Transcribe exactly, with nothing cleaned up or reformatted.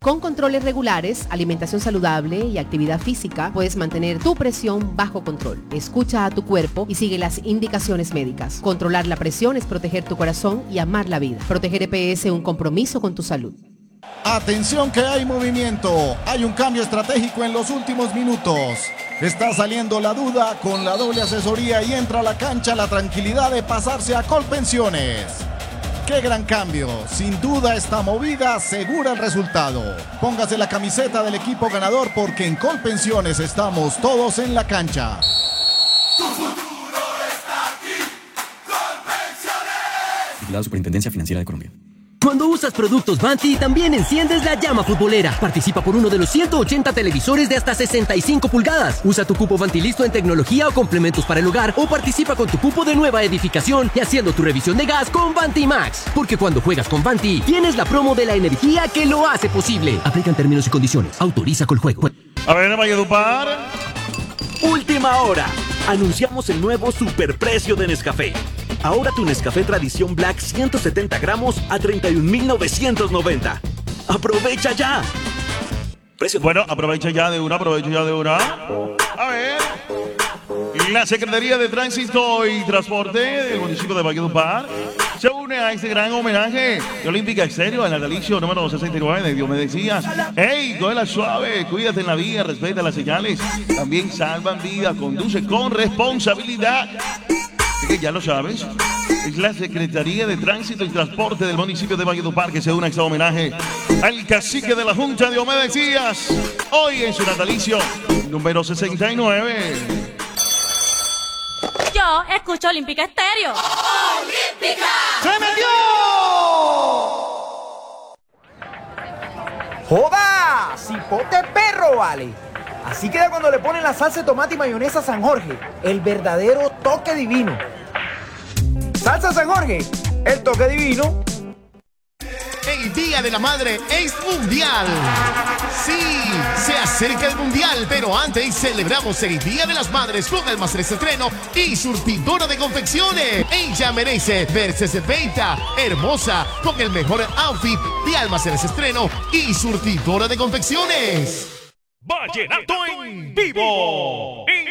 Con controles regulares, alimentación saludable y actividad física, puedes mantener tu presión bajo control. Escucha a tu cuerpo y sigue las indicaciones médicas. Controlar la presión es proteger tu corazón y amar la vida. Proteger E P S, un compromiso con tu salud. Atención que hay movimiento. Hay un cambio estratégico en los últimos minutos. Está saliendo la duda con la doble asesoría y entra a la cancha la tranquilidad de pasarse a Colpensiones. ¡Qué gran cambio! Sin duda esta movida asegura el resultado. Póngase la camiseta del equipo ganador porque en Colpensiones estamos todos en la cancha. Tu futuro está aquí. Colpensiones. La Superintendencia Financiera de Colombia. Cuando usas productos Banti, también enciendes la llama futbolera. Participa por uno de los ciento ochenta televisores de hasta sesenta y cinco pulgadas. Usa tu cupo Banti listo en tecnología o complementos para el hogar o participa con tu cupo de nueva edificación y haciendo tu revisión de gas con Banti Max. Porque cuando juegas con Banti, tienes la promo de la energía que lo hace posible. Aplican términos y condiciones. Autoriza con juego. A ver, Valledupar. Última hora. Anunciamos el nuevo superprecio de Nescafé. Ahora tu Nescafé Tradición Black ciento setenta gramos a treinta y un mil novecientos noventa. ¡Aprovecha ya! Precio. Bueno, aprovecha ya de una, aprovecha ya de una. A ver. La Secretaría de Tránsito y Transporte del municipio de Valledupar se une a este gran homenaje de Olímpica Exterior, el natalicio número sesenta y nueve de Diomedes Díaz. ¡Ey! Cógela suave, cuídate en la vía, respeta las señales. También salvan vidas, conduce con responsabilidad. Así que ya lo sabes, es la Secretaría de Tránsito y Transporte del municipio de Valledupar que se une a este homenaje al cacique de la Junta de Diomedes Díaz, hoy en su natalicio número sesenta y nueve. Yo escucho Olímpica Estéreo. ¡Olímpica! ¡Se metió! ¡Joda! ¡Cipote perro, vale! Así queda cuando le ponen la salsa de tomate y mayonesa San Jorge. El verdadero toque divino. Salsa San Jorge, el toque divino. El Día de la Madre es mundial. Sí, se acerca el mundial, pero antes celebramos el Día de las Madres con Almacenes Estreno y surtidora de confecciones. Ella merece verse setenta, hermosa, con el mejor outfit de Almacenes Estreno y surtidora de confecciones. Vallenato en vivo. En